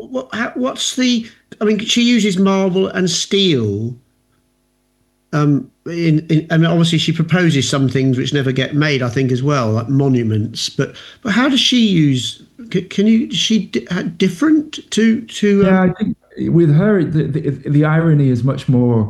what's the? I mean, she uses marble and steel. I mean, obviously, she proposes some things which never get made. I think as well, like monuments. But how does she use? Can you? Is she different to? Yeah, I think with her, the irony is much more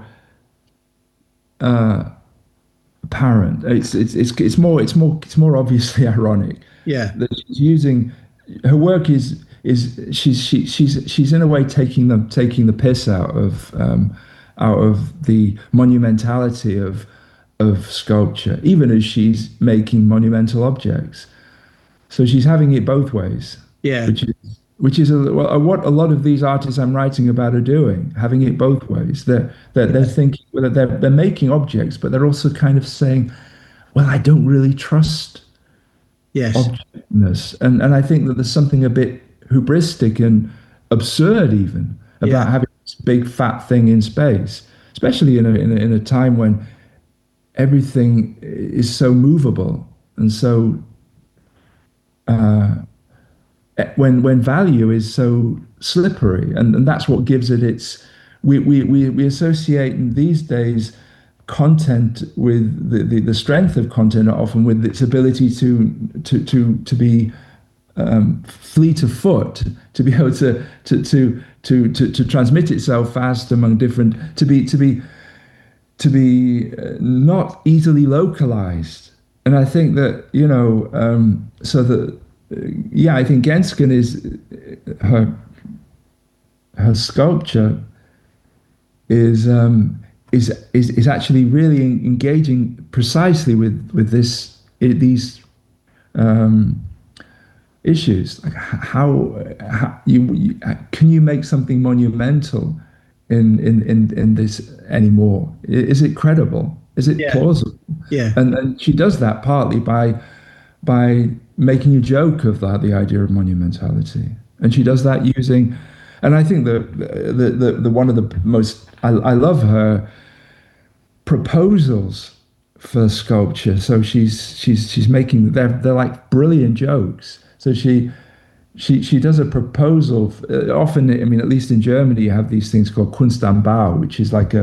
uh, apparent. It's more obviously ironic Yeah, that she's using her work is she's in a way taking the piss out of the monumentality of sculpture, even as she's making monumental objects. So she's having it both ways, yeah, which is what a lot of these artists I'm writing about are doing, having it both ways. They're thinking that they're making objects, but they're also kind of saying, "Well, I don't really trust yes, objectness," and I think that there's something a bit hubristic and absurd even yeah, about having this big fat thing in space, especially in a time when everything is so movable and so uh, when value is so slippery, and that's what gives it its. We associate in these days content with the strength of content often with its ability to be fleet of foot, to be able to transmit itself fast among different, to be not easily localized. And I think that, so that, yeah, I think Genskin her her sculpture is is actually really engaging precisely with these um, issues. Like how you can you make something monumental in this anymore? Is it credible? Is it yeah, plausible? yeah, And she does that partly by making a joke of the idea of monumentality, and she does that using. And I think the one of the most I love her proposals for sculpture. So she's making they're like brilliant jokes. So she does a proposal. Often, I mean, at least in Germany, you have these things called Kunst am Bau, which is like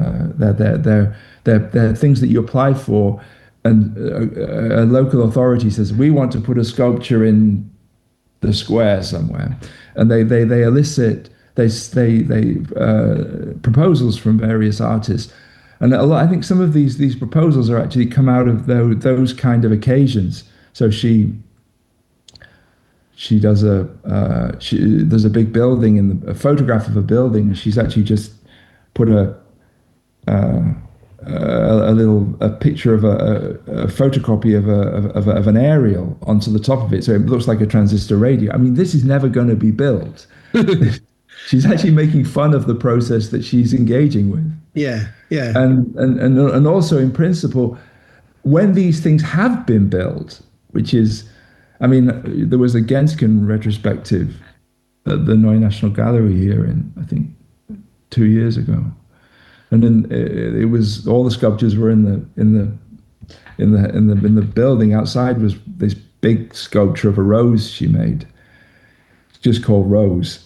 they're things that you apply for, and a local authority says we want to put a sculpture in the square somewhere, and they elicit proposals from various artists, and I think some of these proposals are actually come out of those kind of occasions. So she does there's a big building and a photograph of a building, and she's actually just put a picture of a photocopy of an aerial onto the top of it, so it looks like a transistor radio. I mean, this is never going to be built. She's actually making fun of the process that she's engaging with, yeah, yeah, and also in principle, when these things have been built, which is, I mean, there was a Genskin retrospective at the Neue National Gallery here in, I think, 2 years ago. And then it was all the sculptures were in the building. Outside was this big sculpture of a rose she made. It's just called Rose.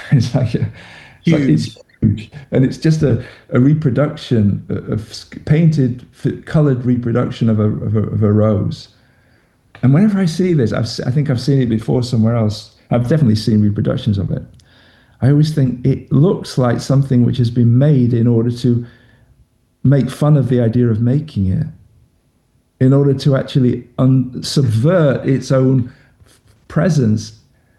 It's huge. huge, and it's just a reproduction of painted, colored reproduction of a rose. And whenever I see this, I think I've seen it before somewhere else. I've definitely seen reproductions of it. I always think it looks like something which has been made in order to make fun of the idea of making it, in order to actually subvert its own presence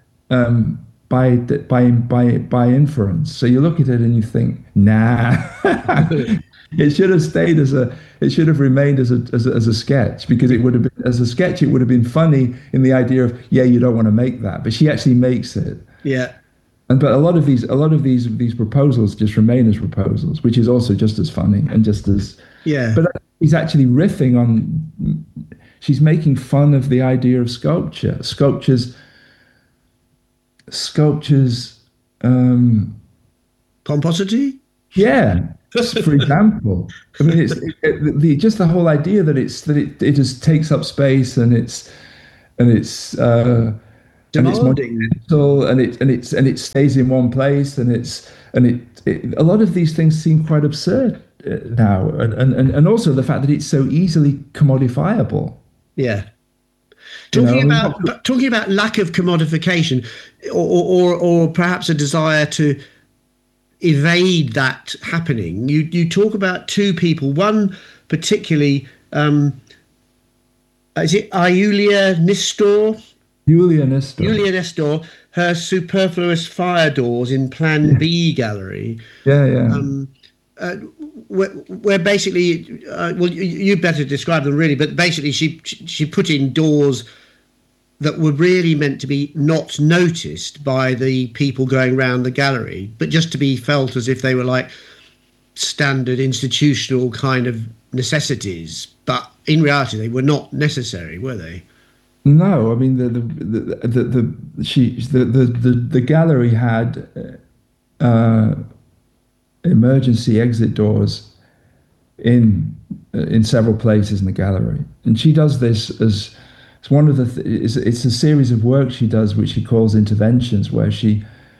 by inference. So you look at it and you think, nah, it should have stayed it should have remained as a sketch, because it would have been, as a sketch, it would have been funny in the idea of, yeah, you don't want to make that, but she actually makes it. Yeah, But a lot of these proposals just remain as proposals, which is also just as funny and just as. yeah, But he's actually riffing on. She's making fun of the idea of sculpture. Sculptures. pomposity. Yeah. For example, I mean, just the whole idea that it just takes up space, and it's and it's demanding. monumental, and it stays in one place, a lot of these things seem quite absurd now, and also the fact that it's so easily commodifiable. Yeah. You know, I mean, Talking about lack of commodification, or perhaps a desire to evade that happening. You talk about two people. One particularly, is it Iulia Nistor? Julia Nestor. Julia Nestor, her superfluous fire doors in Plan B gallery. Yeah. Where basically, well, you better describe them really, but basically she put in doors that were really meant to be not noticed by the people going around the gallery, but just to be felt as if they were like standard institutional kind of necessities. But in reality, they were not necessary, were they? No, I mean the gallery had emergency exit doors in several places in the gallery, and she does this as it's one of the it's a series of work she does, which she calls interventions, where she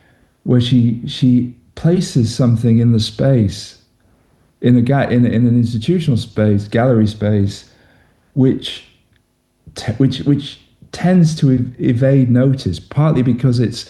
places something in the space in an institutional space, gallery space, which tends to evade notice, partly because it's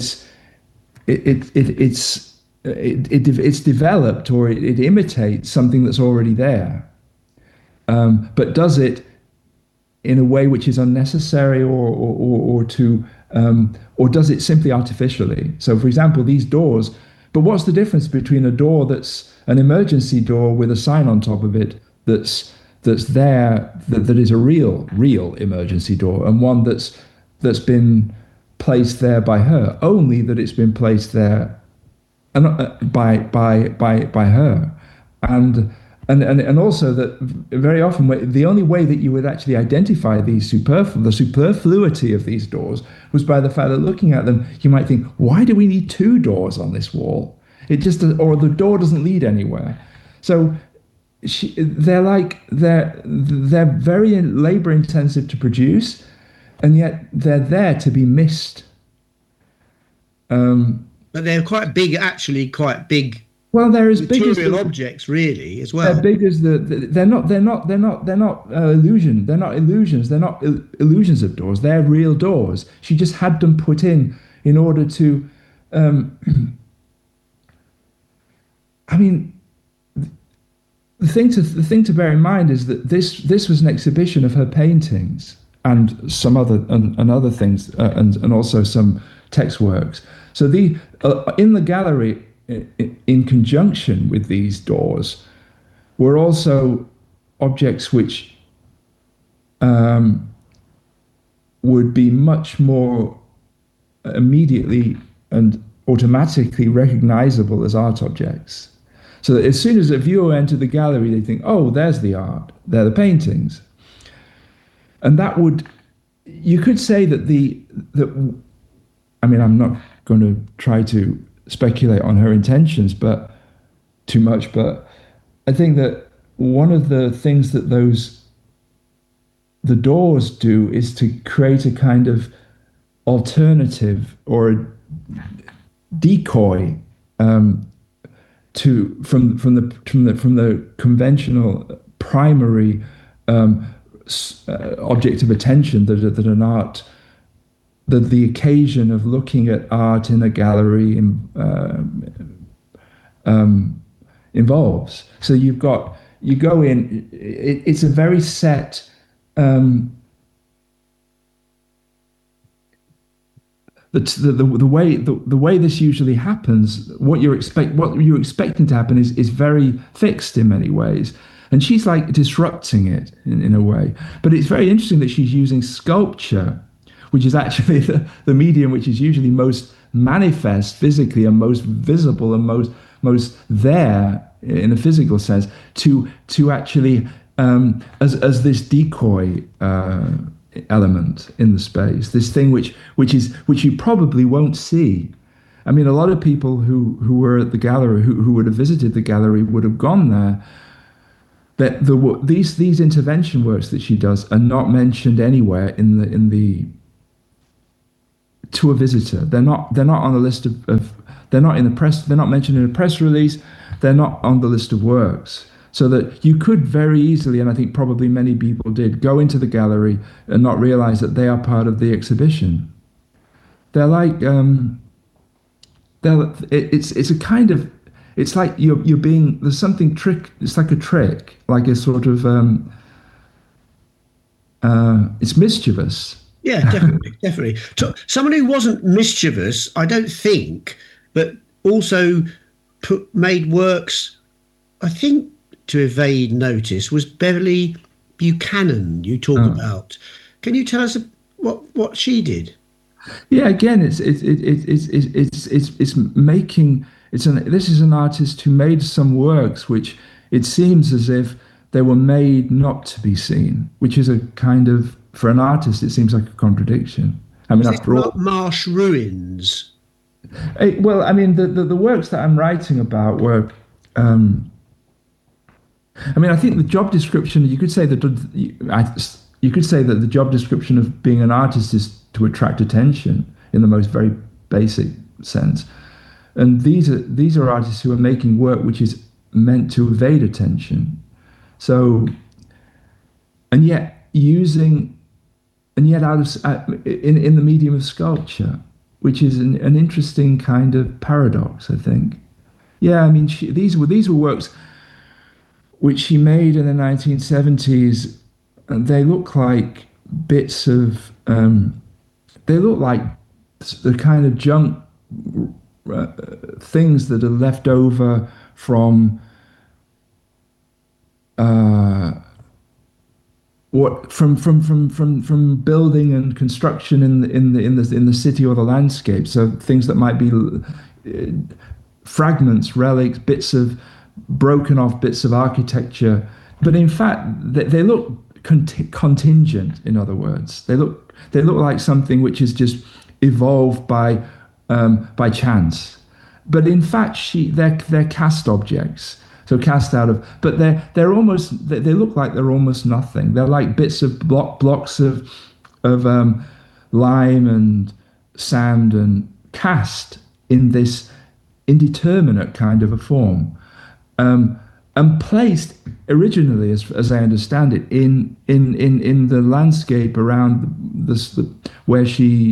developed, or it imitates something that's already there, but does it in a way which is unnecessary, or does it simply artificially. So, for example, these doors. But what's the difference between a door that's an emergency door with a sign on top of it that's there, that is a real emergency door, and one that's been placed there by her? Only that it's been placed there by her, and also that very often the only way that you would actually identify the superfluity of these doors was by the fact that, looking at them, you might think, why do we need two doors on this wall? Or the door doesn't lead anywhere. So they're very labor intensive to produce, and yet they're there to be missed. But they're quite big. Well, they're as big as material objects, really, as well. They're big as they're not illusion. They're not illusions. They're not illusions of doors. They're real doors. She just had them put in order to. I mean, the thing to bear in mind is that this was an exhibition of her paintings and some other things, and also some text works. So in the gallery, in conjunction with these doors, were also objects which would be much more immediately and automatically recognizable as art objects. So that as soon as a viewer entered the gallery, they think, oh, there's the art, they're the paintings. And you could say that I mean, I'm not going to try to speculate on her intentions too much, but I think that one of the things that the doors do is to create a kind of alternative or a decoy from the conventional primary object of attention that an art, that the occasion of looking at art in a gallery involves. So you go in. It's a very set. The way this usually happens, what you're expecting to happen is very fixed in many ways, and she's like disrupting it in a way. But it's very interesting that she's using sculpture, which is actually the medium which is usually most manifest physically and most visible and most there in a physical sense, to actually as this decoy element in the space, this thing which you probably won't see. I mean, a lot of people who were at the gallery, who would have visited the gallery, would have gone there. But these intervention works that she does are not mentioned anywhere in to a visitor. They're not on the list of they're not in the press. They're not mentioned in a press release. They're not on the list of works. So that you could very easily, and I think probably many people did, go into the gallery and not realize that they are part of the exhibition. They're like, it's a kind of, it's like you're being, there's something it's like a trick, like a sort of, it's mischievous. Yeah, definitely, definitely. So someone who wasn't mischievous, I don't think, but also made works, I think, to evade notice was Beverly Buchanan. You talk about. Can you tell us what she did? Yeah, again, this is an artist who made some works which it seems as if they were made not to be seen, which is a kind of, for an artist, it seems like a contradiction. I mean, after all, Marsh Ruins. Well, I mean, the works that I'm writing about were. I mean, I think the job description, you could say that the job description of being an artist is to attract attention in the most very basic sense. And these are artists who are making work which is meant to evade attention. So, and yet in the medium of sculpture, which is an interesting kind of paradox, I think. Yeah, I mean, these were works which she made in the 1970s, and they look like bits of, they look like the kind of junk things that are left over from from building and construction in the city or the landscape. So things that might be fragments, relics, bits of broken off bits of architecture, but in fact they look contingent. In other words, they look like something which is just evolved by chance. But in fact, they're cast objects, so cast out of. But they look like they're almost nothing. They're like bits of blocks of lime and sand and cast in this indeterminate kind of a form. And placed originally, as I understand it, in the landscape around where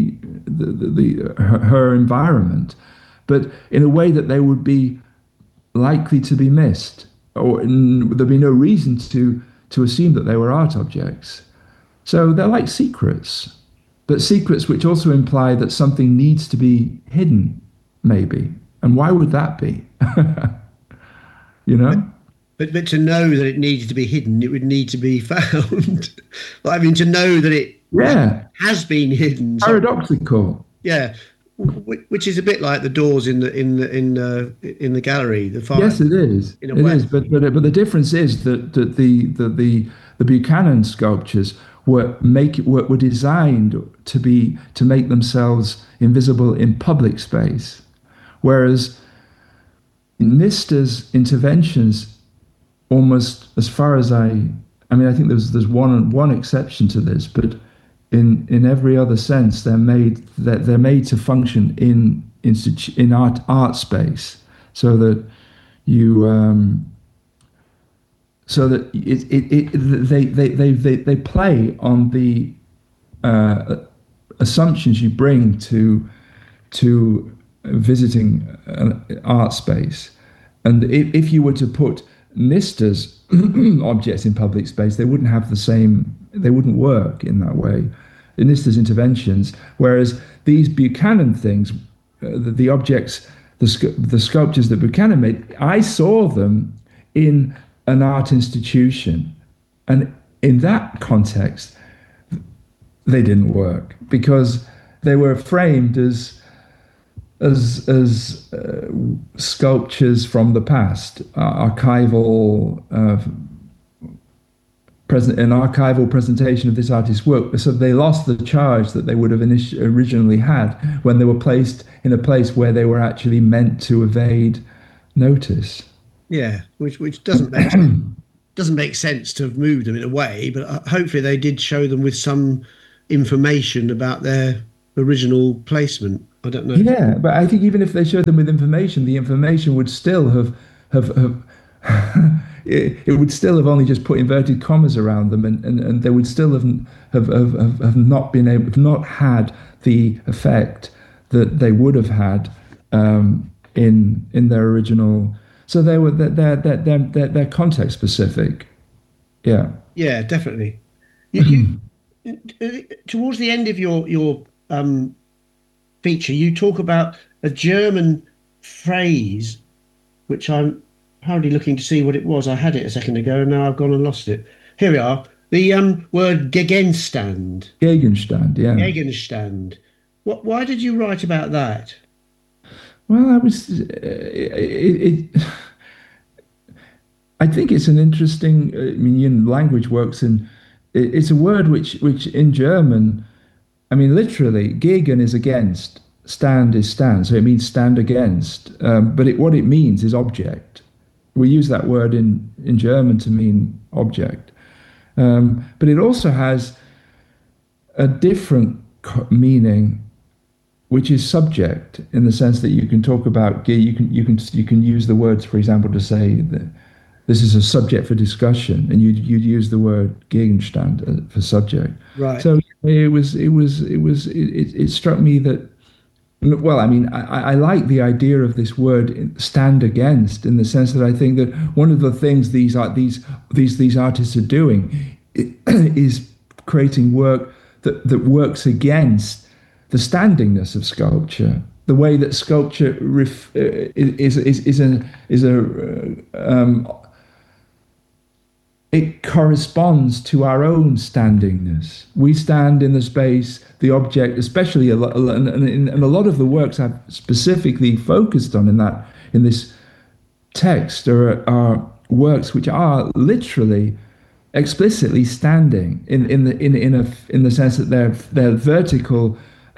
her environment, but in a way that they would be likely to be missed, or there'd be no reason to assume that they were art objects. So they're like secrets, but secrets which also imply that something needs to be hidden, maybe. And why would that be? You know? But to know that it needs to be hidden, it would need to be found. I mean, to know that it has been hidden. Paradoxical. Yeah, which is a bit like the doors in the gallery. Yes, it is. It is. But the difference is that the Buchanan sculptures were designed to make themselves invisible in public space, whereas Nister's interventions, almost as far as I mean, I think there's one exception to this, but in every other sense, they're made to function in art space, so that you so that they play on the assumptions you bring to visiting an art space. And if you were to put Nister's objects in public space, they wouldn't work in that way, in Nister's interventions. Whereas these Buchanan things, the objects, the sculptures that Buchanan made, I saw them in an art institution. And in that context, they didn't work because they were framed as sculptures from the past, archival presentation of this artist's work. So they lost the charge that they would have originally had when they were placed in a place where they were actually meant to evade notice. Yeah, which doesn't make sense to have moved them in a way, but hopefully they did show them with some information about their original placement. I don't know. Yeah, but I think even if they showed them with information, the information would still have it would still have only just put inverted commas around them, and they would still have not been able, have not had the effect that they would have had in their original. So they were they're context specific. Yeah. Yeah, definitely. You, towards the end of your feature, you talk about a German phrase, which I'm hardly looking to see what it was. I had it a second ago, and now I've gone and lost it. Here we are. The word Gegenstand. Gegenstand, yeah. Gegenstand. Why did you write about that? Well, I think it's an interesting. I mean, language works in. It's a word which in German, I mean, literally, gegen is against, stand is stand, so it means stand against. But what it means is object. We use that word in German to mean object. But it also has a different meaning, which is subject, in the sense that you can talk about, you can use the words, for example, to say that this is a subject for discussion, and you'd use the word Gegenstand for subject. Right. So it struck me that, well, I mean, I like the idea of this word stand against, in the sense that I think that one of the things these artists are doing is creating work that works against the standingness of sculpture, the way that sculpture it corresponds to our own standingness. We stand in the space, the object, especially and a lot of the works I've specifically focused on in this text are works which are literally explicitly standing in the sense that they're vertical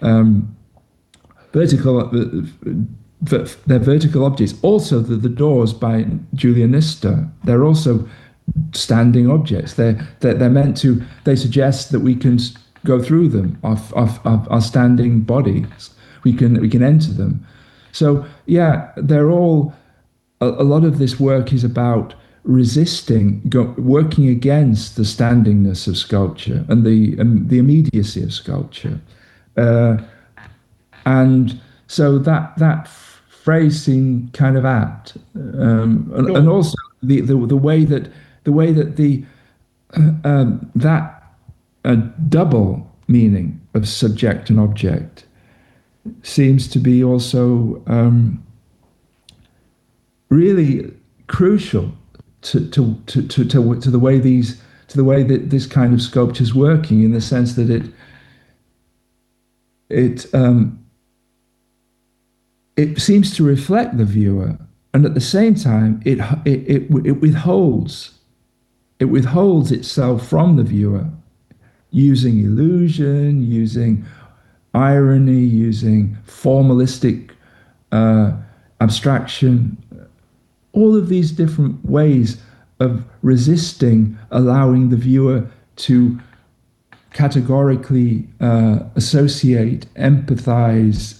objects. Also, the doors by Julia Nister, they're also standing objects. They're meant to. They suggest that we can go through them. Our standing bodies. We can enter them. So yeah, they're all. A lot of this work is about resisting, working against the standingness of sculpture and the immediacy of sculpture. And so that phrase seemed kind of apt, and also the way that that double meaning of subject and object seems to be also really crucial to the way that this kind of sculpture is working, in the sense that it seems to reflect the viewer, and at the same time it withholds itself from the viewer, using illusion, using irony, using formalistic abstraction, all of these different ways of resisting allowing the viewer to categorically associate, empathize,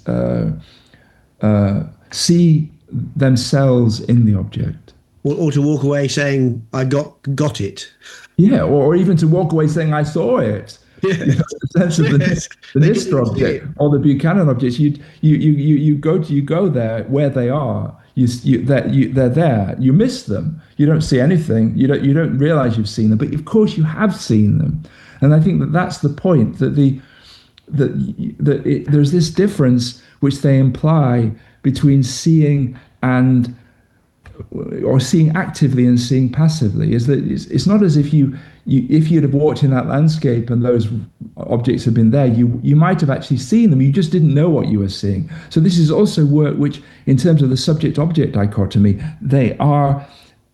see themselves in the object. Or to walk away saying, I got it. Yeah, or even to walk away saying, I saw it. Yeah. You know, the sense of the Nister object or the Buchanan objects, you go there where they are. They're there. You miss them. You don't see anything. You don't realize you've seen them, but of course you have seen them. And I think that's the point, that there's this difference which they imply between seeing and, or seeing actively and seeing passively, is that it's not as if if you'd have walked in that landscape and those objects had been there, you might have actually seen them. You just didn't know what you were seeing. So this is also work which, in terms of the subject-object dichotomy, they're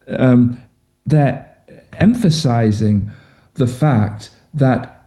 emphasizing the fact that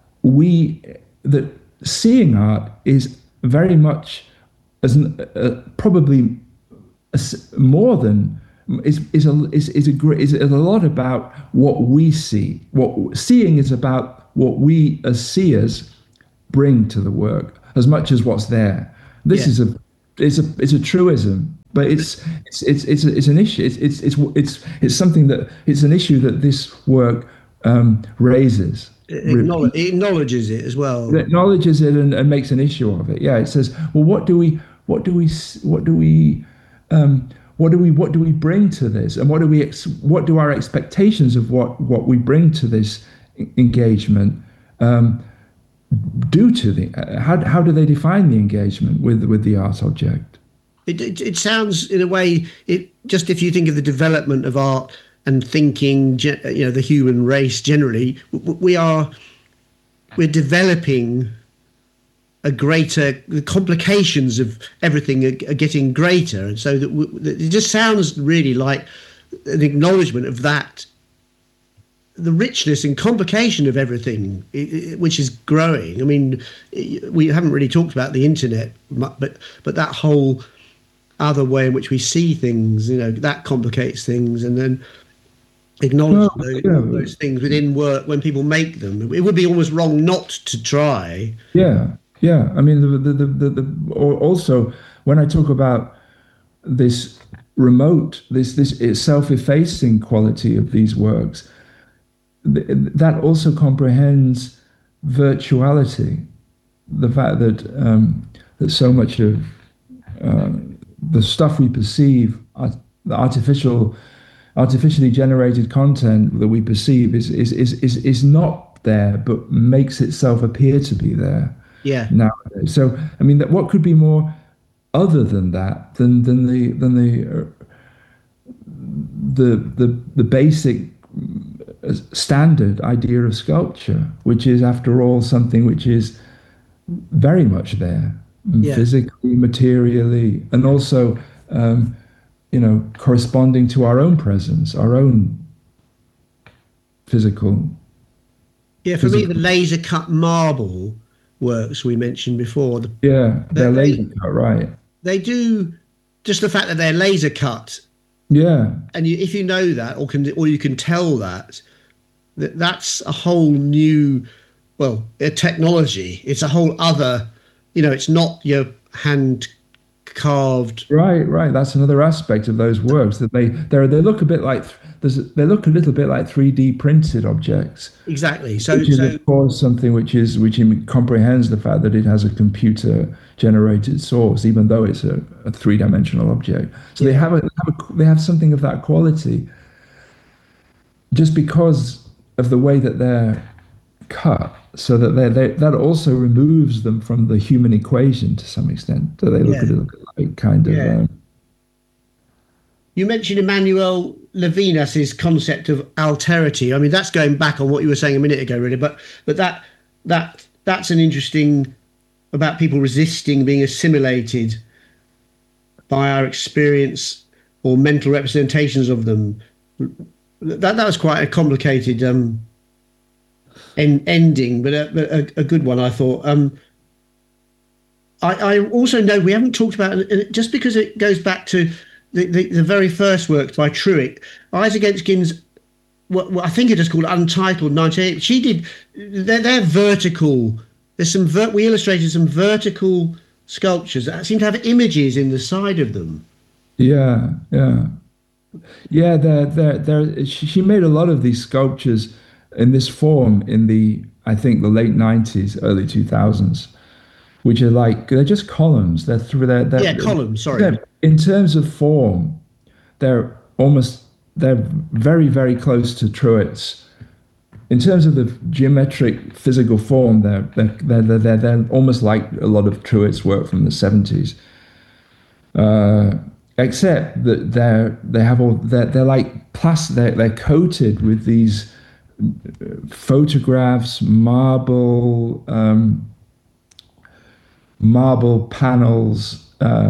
seeing art is very much probably more than is a lot about what we see. What seeing is about what we as seers bring to the work, as much as what's there. This Yeah. is a truism, but it's an issue. It's something that it's an issue that this work raises. It acknowledges it as It well. acknowledges it and makes an issue of it. Yeah, it says, well, what do we bring to this, and what do our expectations of what we bring to this engagement do to the how do they define the engagement with the art object? It sounds in a way just if you think of the development of art and thinking, the human race generally, we're developing the complications of everything are getting greater, and so that it just sounds really like an acknowledgement of that, the richness and complication of everything, which is growing. I mean, we haven't really talked about the internet, but that whole other way in which we see things, that complicates things, and then acknowledge those things within work when people make them. It would be almost wrong not to try. Yeah. I mean, also when I talk about this remote, this self-effacing quality of these works, that also comprehends virtuality. The fact that so much of the stuff we perceive, the artificially generated content that we perceive is not there, but makes itself appear to be there. Yeah. Nowadays, so I mean, what could be more other than that than the basic standard idea of sculpture, which is, after all, something which is very much there, physically, materially, and also corresponding to our own presence, our own physical. Yeah, for me, the laser cut marble works we mentioned before. They're laser cut, right? They do, just the fact that they're laser cut. Yeah, and if you know that, or you can tell that's a whole new, a technology. It's a whole other, it's not your hand carved. Right. That's another aspect of those works, that they look a bit like they look a little bit like 3D printed objects. Exactly. So which is, of course, something which comprehends the fact that it has a computer generated source, even though it's a three-dimensional object. So they have something of that quality, just because of the way that they're cut, so that that also removes them from the human equation to some extent. So they look a little bit like kind of. You mentioned Emmanuel Levinas's concept of alterity. I mean, that's going back on what you were saying a minute ago, really. But that's an interesting, about people resisting being assimilated by our experience or mental representations of them. That was quite a complicated ending, but a good one, I thought. I also know we haven't talked about, just because it goes back to the very first work by Truitt, Eyes Against Gins, what I think it is called Untitled 98. She did, they're vertical. There's we illustrated some vertical sculptures that seem to have images in the side of them. Yeah. She made a lot of these sculptures in this form in I think the late 90s, early 2000s, which are they're just columns. They're columns. Sorry. In terms of form, they're very, very close to Truitt's. In terms of the geometric physical form, they're almost like a lot of Truitt's work from the 70s. Except that they're like plastic. They're coated with these photographs, marble panels,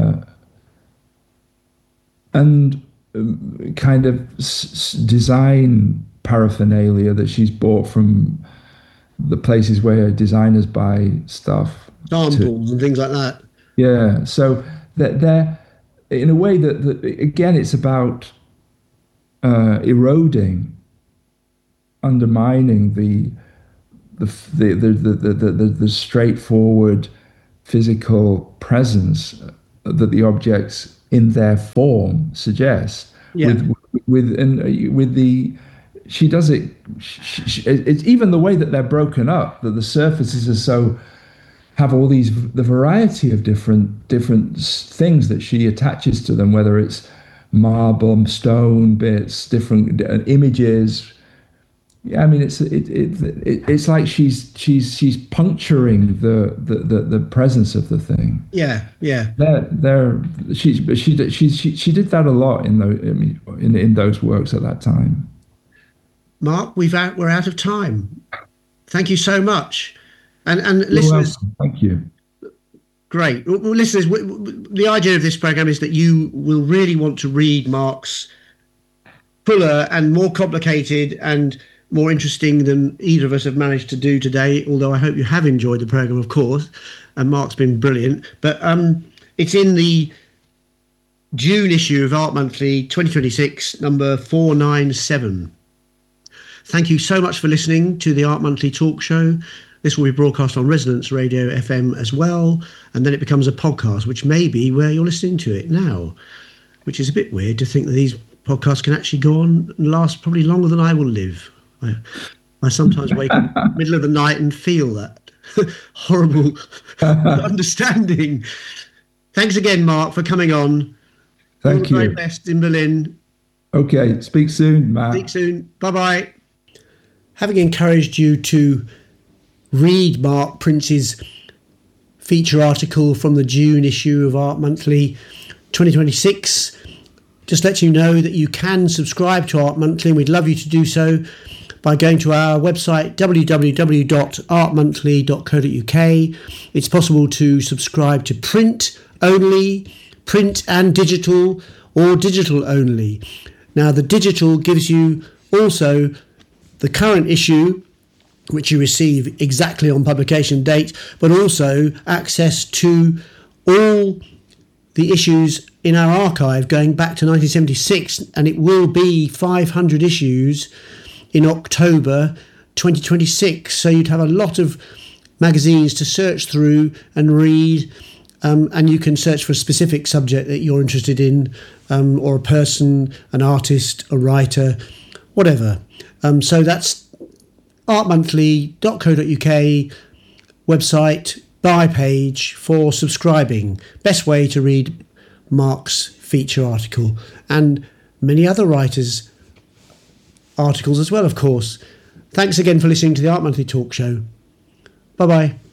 and kind of design paraphernalia that she's bought from the places where designers buy stuff, samples and things like that. Yeah, so they're in a way that again, it's about eroding, undermining the straightforward physical presence that the objects in their form suggest. Yeah. With the she does it. It's even the way that they're broken up. That the surfaces are so have all the variety of different things that she attaches to them. Whether it's marble, stone bits, different images. Yeah, I mean, it's like she's puncturing the presence of the thing. Yeah, yeah. She did that a lot in those works at that time. Mark, we're out of time. Thank you so much, and listeners. Thank you. Great, well, listeners. The idea of this program is that you will really want to read Mark's fuller and more complicated and more interesting than either of us have managed to do today, although I hope you have enjoyed the programme, of course, and Mark's been brilliant. But it's in the June issue of Art Monthly 2026, number 497. Thank you so much for listening to the Art Monthly talk show. This will be broadcast on Resonance Radio FM as well, and then it becomes a podcast, which may be where you're listening to it now, which is a bit weird to think that these podcasts can actually go on and last probably longer than I will live. I sometimes wake up in the middle of the night and feel that horrible understanding. Thanks again, Mark, for coming on. Thank you. All the very best in Berlin. Okay, speak soon, Matt. Speak soon. Bye-bye. Having encouraged you to read Mark Prince's feature article from the June issue of Art Monthly 2026, just let you know that you can subscribe to Art Monthly, and we'd love you to do so by going to our website www.artmonthly.co.uk. It's possible to subscribe to print only, print and digital, or digital only. Now, the digital gives you also the current issue, which you receive exactly on publication date, but also access to all the issues in our archive going back to 1976, and it will be 500 issues in October 2026. So you'd have a lot of magazines to search through and read, and you can search for a specific subject that you're interested in, or a person, an artist, a writer, whatever. So that's artmonthly.co.uk website, buy page for subscribing. Best way to read Mark's feature article and many other writers' articles as well, of course. Thanks again for listening to the Art Monthly talk show. Bye-bye.